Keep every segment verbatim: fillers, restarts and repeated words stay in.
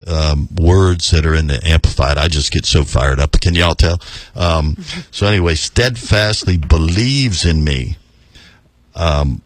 um, words that are in the Amplified. I just get so fired up. Can y'all tell? Um, so anyway, steadfastly believes in me. Um,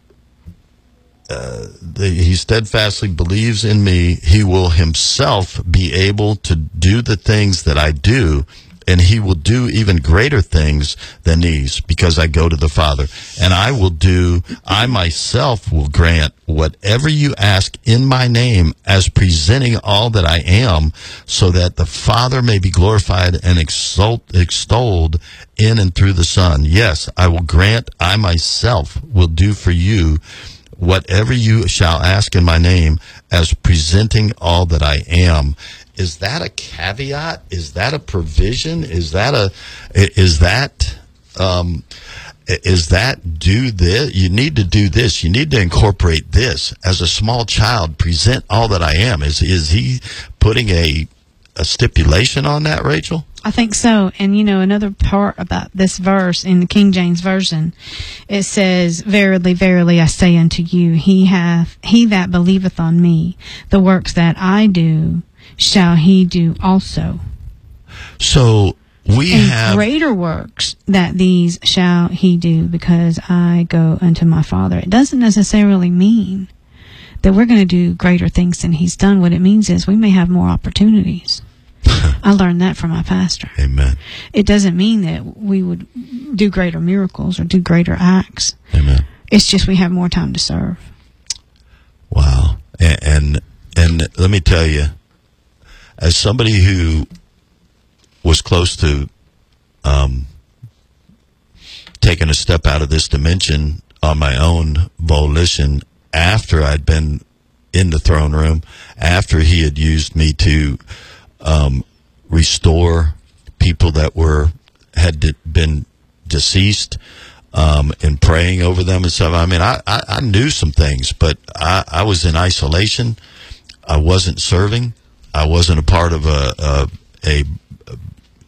uh, the, he steadfastly believes in me. He will himself be able to do the things that I do, and he will do even greater things than these, because I go to the Father. And I will do, I myself will grant whatever you ask in my name, as presenting all that I am, so that the Father may be glorified and exalt, extolled in and through the Son. Yes, I will grant, I myself will do for you whatever you shall ask in my name, as presenting all that I am. Is that a caveat? Is that a provision? Is that a, is that, um, is that do this? You need to do this. You need to incorporate this. As a small child, present all that I am. Is, is he putting a, a stipulation on that, Rachel? I think so. And, you know, another part about this verse in the King James Version, it says, Verily, verily, I say unto you, he hath, he that believeth on me, the works that I do, shall he do also. So we and have greater works that these shall he do, because I go unto my Father. It doesn't necessarily mean that we're going to do greater things than he's done. What it means is we may have more opportunities. I learned that from my pastor. Amen. It doesn't mean that we would do greater miracles or do greater acts. Amen. It's just we have more time to serve. Wow. And and, and let me tell you, as somebody who was close to um, taking a step out of this dimension on my own volition, after I'd been in the throne room, after he had used me to um, restore people that were had de- been deceased, um, and praying over them and stuff. I mean, I, I, I knew some things, but I, I was in isolation. I wasn't serving. I wasn't a part of a a, a, a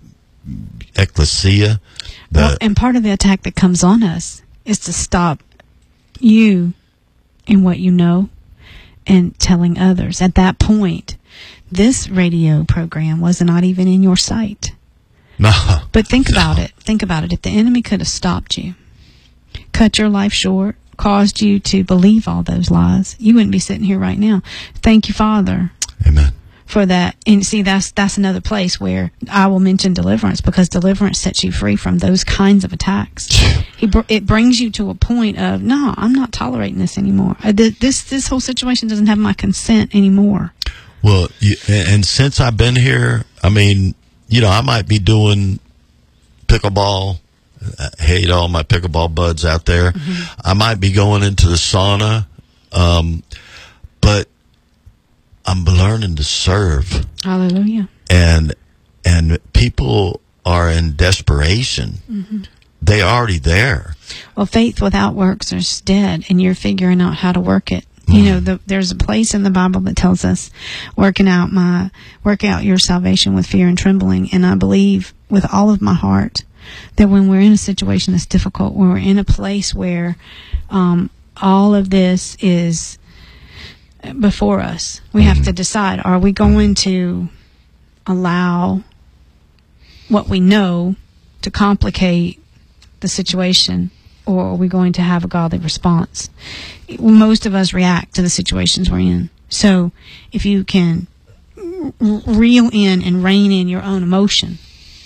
ecclesia. The, well, and part of the attack that comes on us is to stop you in what you know and telling others. At that point, this radio program was not even in your sight. No. But think no. about it. Think about it. If the enemy could have stopped you, cut your life short, caused you to believe all those lies, you wouldn't be sitting here right now. Thank you, Father. Amen. For that. And see, that's that's another place where I will mention deliverance, because deliverance sets you free from those kinds of attacks. He br- it brings you to a point of, no, I'm not tolerating this anymore. I, th- this this whole situation doesn't have my consent anymore. Well, you, and since I've been here, I mean, you know, I might be doing pickleball. I hate all my pickleball buds out there. Mm-hmm. I might be going into the sauna, um, but I'm learning to serve. Hallelujah. And and people are in desperation. Mm-hmm. They're already there. Well, faith without works is dead, and you're figuring out how to work it. Mm-hmm. You know, the, there's a place in the Bible that tells us, working out my, work out your salvation with fear and trembling. And I believe with all of my heart that when we're in a situation that's difficult, when we're in a place where um, all of this is before us, we mm-hmm. have to decide, are we going to allow what we know to complicate the situation, or are we going to have a godly response? Most of us react to the situations we're in. So if you can reel in and rein in your own emotion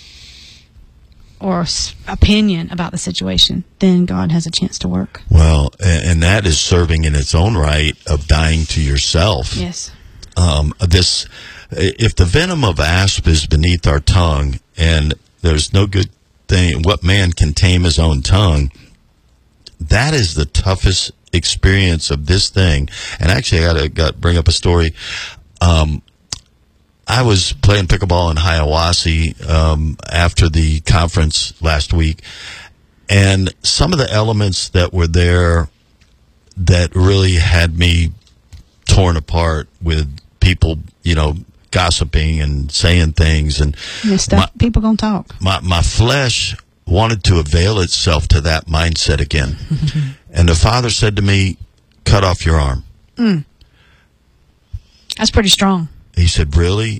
or opinion about the situation, then God has a chance to work. Well, and that is serving in its own right of dying to yourself. Yes. Um, this, if the venom of asp is beneath our tongue, and there's no good thing, what man can tame his own tongue? That is the toughest experience of this thing. And actually, I got to bring up a story. Um, I was playing pickleball in Hiawassee um, after the conference last week, and some of the elements that were there that really had me torn apart with people, you know, gossiping and saying things, and my, people gonna talk. My my flesh wanted to avail itself to that mindset again, and the Father said to me, "Cut off your arm." Mm. That's pretty strong. He said, "Really?"